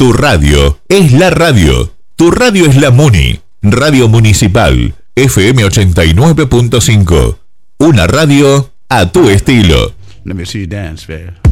Tu radio es la radio. Tu radio es la Muni. Radio Municipal, FM 89.5. Una radio a tu estilo. Let me see you dance, man.